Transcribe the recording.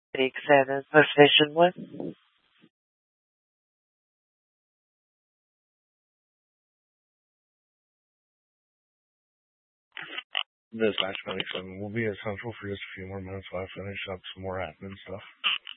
Big Santa's for fishing with. This match 97 will be essential for just a few more minutes while I finish up some more admin stuff.